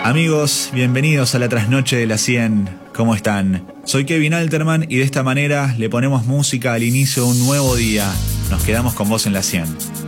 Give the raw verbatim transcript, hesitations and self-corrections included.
Amigos, bienvenidos a la trasnoche de la cien. ¿Cómo están? Soy Kevin Alterman y de esta manera le ponemos música al inicio de un nuevo día. Nos quedamos con vos en la cien.